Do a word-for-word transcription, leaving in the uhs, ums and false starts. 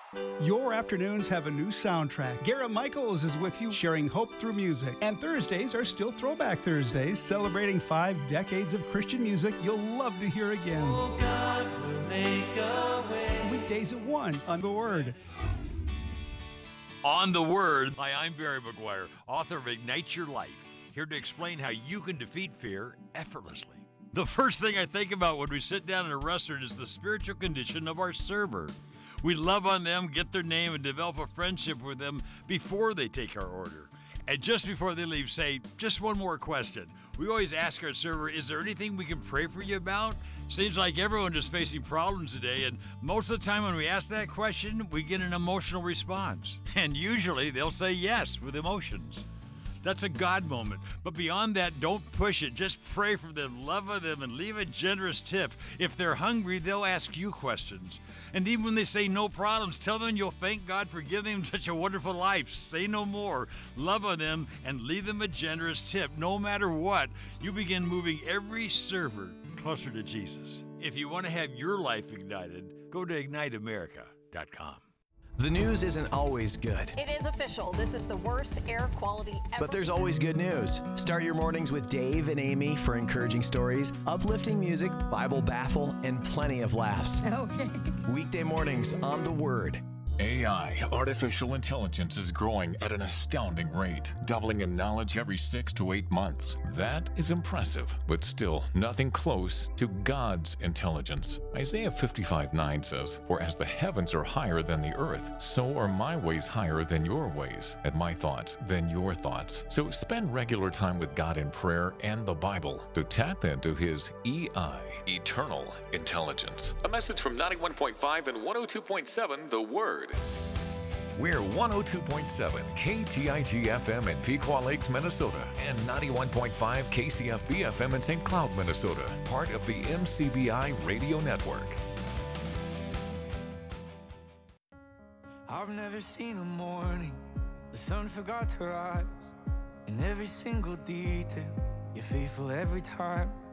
Your afternoons have a new soundtrack. Garrett Michaels is with you, sharing hope through music. And Thursdays are still Throwback Thursdays, celebrating five decades of Christian music you'll love to hear again. Oh, God will make a way. Weekdays at one on The Word. On The Word. Hi, I'm Barry McGuire, author of Ignite Your Life, here to explain how you can defeat fear effortlessly. The first thing I think about when we sit down in a restaurant is the spiritual condition of our server. We love on them, get their name, and develop a friendship with them before they take our order. And just before they leave, say, just one more question. We always ask our server, is there anything we can pray for you about? Seems like everyone is facing problems today, and most of the time when we ask that question, we get an emotional response. And usually they'll say yes with emotions. That's a God moment. But beyond that, don't push it. Just pray for them, love on them, and leave a generous tip. If they're hungry, they'll ask you questions. And even when they say no problems, tell them you'll thank God for giving them such a wonderful life. Say no more. Love on them and leave them a generous tip. No matter what, you begin moving every server closer to Jesus. If you want to have your life ignited, go to ignite america dot com. The news isn't always good. It is official. This is the worst air quality ever. But there's always good news. Start your mornings with Dave and Amy for encouraging stories, uplifting music, Bible baffle, and plenty of laughs. Okay. Weekday mornings on The Word. A I, artificial intelligence, is growing at an astounding rate, doubling in knowledge every six to eight months. That is impressive, but still nothing close to God's intelligence. Isaiah fifty-five nine says, "For as the heavens are higher than the earth, so are my ways higher than your ways, and my thoughts than your thoughts." So spend regular time with God in prayer and the Bible to tap into His E I, eternal intelligence. A message from ninety-one point five and one oh two point seven, The Word. We're one oh two point seven K T I G F M in Pequot Lakes, Minnesota, and ninety-one point five K C F B F M in Saint Cloud, Minnesota, part of the M C B I radio network. I've never seen a morning the sun forgot to rise. In every single detail, you're faithful every time.